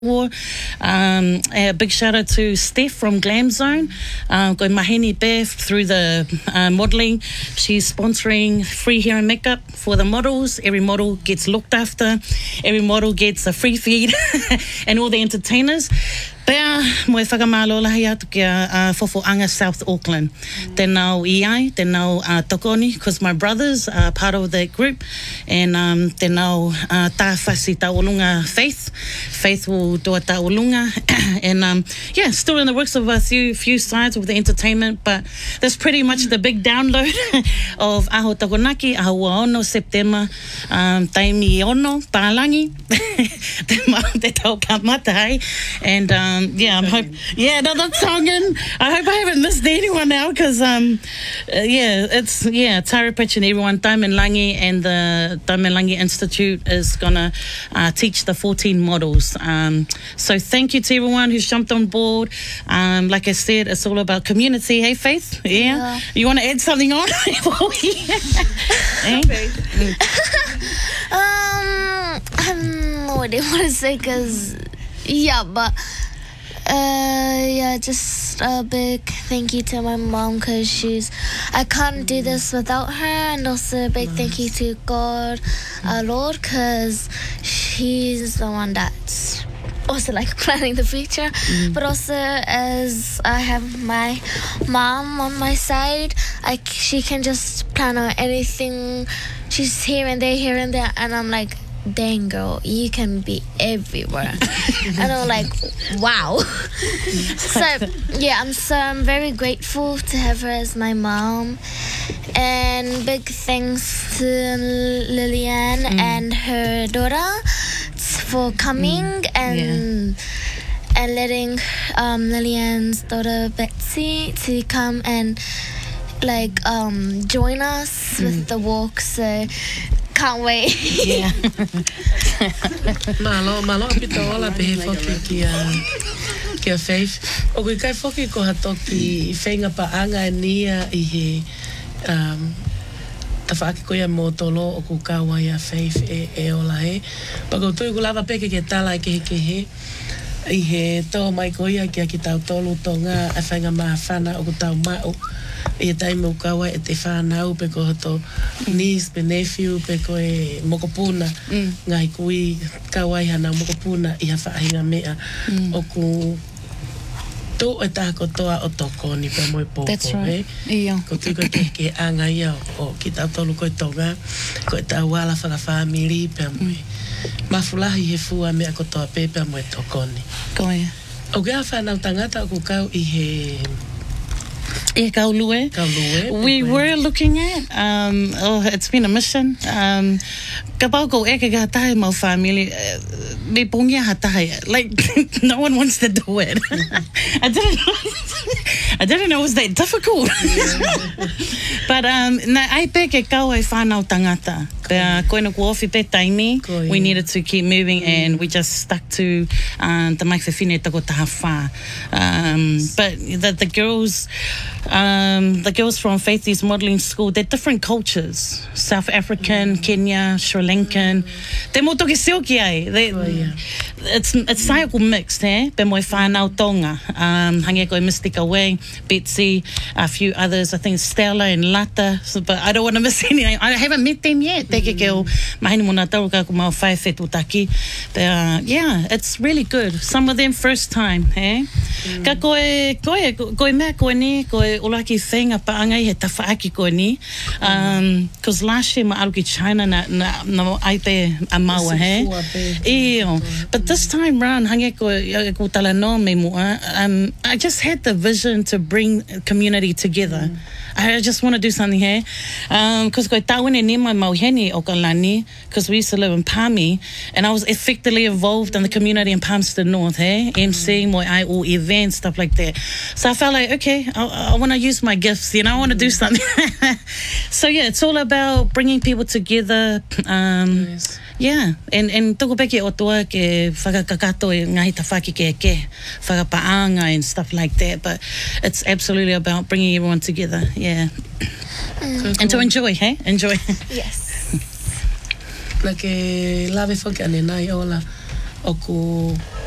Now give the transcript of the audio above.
A big shout out to Steph from Glam Zone. Go Mahini Beth through the modelling. She's sponsoring free hair and makeup for the models. Every model gets looked after. Every model gets a free feed and all the entertainers. Pea, moe whakamālolahi atu kia Fofoanga South Auckland. Tēnau iai, tēnau tokoni, because my brothers are part of that group. And tēnau tāwhasi taulunga Faith. Faith will do a taulunga. And yeah, still in the works of a few sides of the entertainment, but that's pretty much the big download of Aho Takonaki, Aho Waono, September, Taimi Ono, Pālangi, Te Tau Kamata, and yeah, I'm hope. Yeah, no, that's songing. I hope I haven't missed anyone now because yeah, it's Tara Pitch and everyone. Diamond Langi and the Diamond Langi Institute is gonna teach the 14 models. So thank you to everyone who's jumped on board. Like I said, it's all about community. Hey, Faith. Yeah. You want to add something on? I don't know what I want to say because yeah, but. Yeah, just a big thank you to my mom because I can't do this without her, and also a big thank you to God, our Lord, because she's the one that's also like planning the future, but also as I have my mom on my side, she can just plan out anything. She's here and there, and I'm like, dang girl, you can be everywhere. And I'm like, wow. So yeah, I'm very grateful to have her as my mom, and big thanks to Lillian and her daughter for coming and letting Lillian's daughter Betsy to come and like join us with the walk. So can't wait. Yeah. Malo pita ola pe he whoki kia Faith. O kui kai whoki ko hatoki whainga paanga nia I he ta whaaki koia mō tolo o ku kawa ia Faith e ola he. Pako tui ku lava peke ke tala ke he. I he tō mai koia kia ki tau tolu tō ngā a whainga maa whana o ku tau mao. I taime o kawa e te whanau pe ko to niece, pe nephew, pe ko e mokopuna. Ngai kui kawa I hana mokopuna I ha whaahinga mea. O ku tō e tāko toa o toko ni pe moe pōpō. That's right. Ko tui ko ke anga ia o ki tau tolu koe tonga. Ko e tau wala whakawhamiri pe moe. Mafulahi he fua mea ko toa pe pe moe toko ni. Ko ia. O kia whanau tangata o ku kau I he... Kaulue. We were looking at, it's been a mission. Ka pau ko eke ka tahe mau family, me pongia ha tahe. Like, no one wants to do it. I didn't know it was that difficult. But, na ai pe ke kau ai whanau tangata. Koina ku ofi pe taimi, we needed to keep moving and we just stuck to the maiwhewhine tako taha wha. But the girls from Faithy's modelling school, they're different cultures. South African, Kenya, Sri Lankan. Te moto ke seo ki ai. It's saiko mixed, eh? Pe moi whanau tonga. Hange koe Mystica Wang, Betsy, a few others. I think Stella and Lata. So, but I don't want to miss anything. I haven't met them yet. Te ke o mahini mona tau ka ku mau whai whetu taki. Yeah, it's really good. Some of them first time, eh? Ka koe mea koe ni, koe olaki whenga paanga I he tawhaaki koe ni. Because last year ma aru ki China na aipe a maua, he? Eo. But this time round, hange ko tala no me mua, I just had the vision to bring community together. I just want to do something here. Because koe tauene ni mai mauheni o ka lani, because we used to live in Palmy, and I was effectively involved in the community in Palmerston North, hey? MCing, moi ai all events, stuff like that. So I felt like, okay, I want to use my gifts, you know, I want to do something. So yeah, it's all about bringing people together. Nice. Yeah, and toko peke o toa ke whakakakato e ngahi tawhaki ke whakapaanga and stuff like that, but it's absolutely about bringing everyone together, yeah. And to enjoy, hey? Enjoy. Yes. Na ke lawe whake ane nai ola o ku